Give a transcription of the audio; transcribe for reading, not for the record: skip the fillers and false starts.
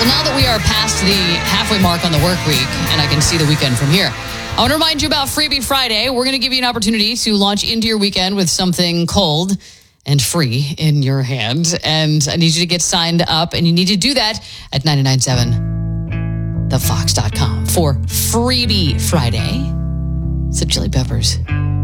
Well, now that we are past the halfway mark on the work week, and I can see the weekend from here, I want to remind you about Freebie Friday. We're going to give you an opportunity to launch into your weekend with something cold and free in your hand. And I need you to get signed up, and you need to do that at 997thefox.com for Freebie Friday. So Chili Peppers.